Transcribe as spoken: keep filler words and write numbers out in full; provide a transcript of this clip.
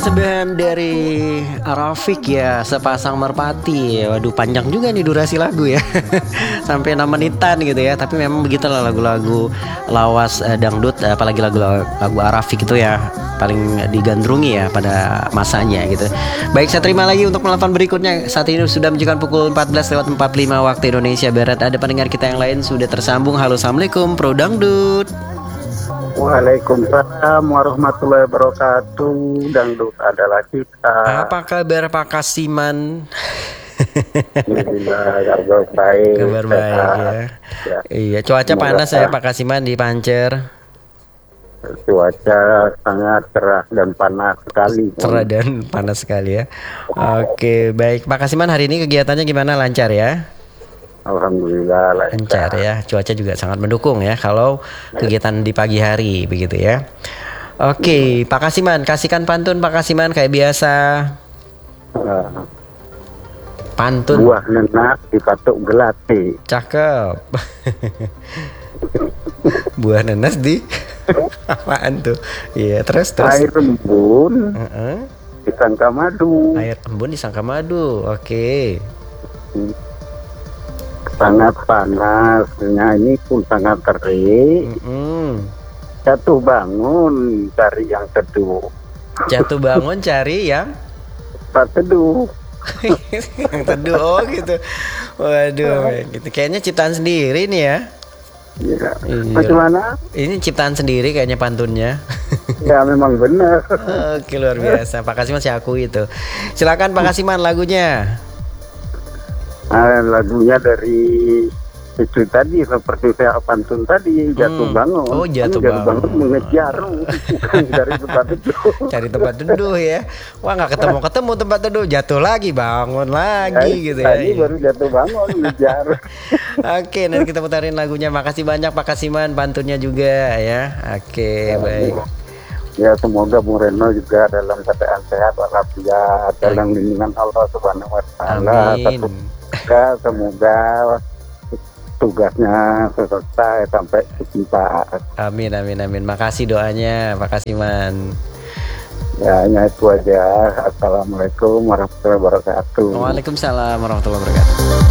persembahan dari Rafiq ya, Sepasang Merpati. Waduh, panjang juga nih durasi lagu ya. Sampai enam menitan gitu ya. Tapi memang begitulah lagu-lagu lawas eh, dangdut, apalagi lagu-lagu Rafiq itu ya paling digandrungi ya pada masanya gitu. Baik, saya terima lagi untuk penelpon berikutnya. Saat ini sudah menunjukkan pukul empat belas lewat empat puluh lima waktu Indonesia Barat. Ada pendengar kita yang lain sudah tersambung. Halo, assalamualaikum, Pro Dangdut. Waalaikumsalam warahmatullahi wabarakatuh. Dangdut adalah kita. Apa kabar Pak Kasiman? Alhamdulillah, kabar baik. Kabar baik ya. ya. Iya, cuaca panas ya Pak Kasiman di Pancer. Cuaca sangat cerah dan panas sekali. Cerah dan panas sekali ya. Oke, baik Pak Kasiman, hari ini kegiatannya gimana, lancar ya? Alhamdulillah lancar. Lancar ya. Cuaca juga sangat mendukung ya kalau kegiatan di pagi hari begitu ya. Oke, Pak Kasiman, kasihkan pantun Pak Kasiman kayak biasa. Uh, Pantun. Buah nenak dipatuk gelati. Cakep. Buah nanas di apaan tuh? Iya, terus terus. Air embun Uh-uh. disangka madu. Air embun disangka madu. Oke. Sangat panasnya ini pun sangat terik. Mm-mm. Jatuh bangun cari yang teduh. Jatuh bangun cari yang Tak teduh. yang teduh, oh gitu. Waduh, gitu. Kayaknya ciptaan sendiri nih ya. Ya. Iya. Bagaimana? Ini ciptaan sendiri kayaknya pantunnya. Ya memang benar. Oke, luar biasa. Pak Kasiman, saya akui itu. Silakan Pak Kasiman, lagunya. Nah, lagunya dari itu tadi seperti saya pantun tadi, jatuh Hmm. bangun. Oh, jatuh Kan bangun. mengejar bukan dari tempat itu. Cari tempat teduh ya. Wah, nggak ketemu-ketemu tempat teduh, jatuh lagi, bangun lagi gitu ya. Tadi baru jatuh bangun mengejar. Oke, nanti kita putarin lagunya. Makasih banyak Pak Kasiman, pantunnya juga ya. Oke, baik. Ya, semoga Bung Reno juga dalam keadaan sehat walafiat, dalam lindungan Allah Subhanahu wa taala. Amin. Semoga, semoga tugasnya selesai sampai tuntas. Amin, amin, amin. Makasih doanya Pak Kasiman. Ya, hanya itu aja. Assalamualaikum warahmatullahi wabarakatuh. Waalaikumsalam warahmatullahi wabarakatuh.